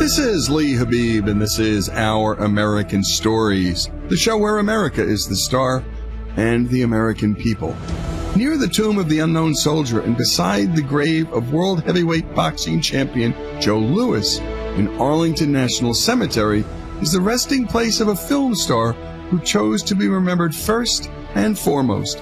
This is Lee Habib, and this is Our American Stories, the show where America is the star and the American people. Near the tomb of the unknown soldier and beside the grave of world heavyweight boxing champion Joe Louis in Arlington National Cemetery is the resting place of a film star who chose to be remembered first and foremost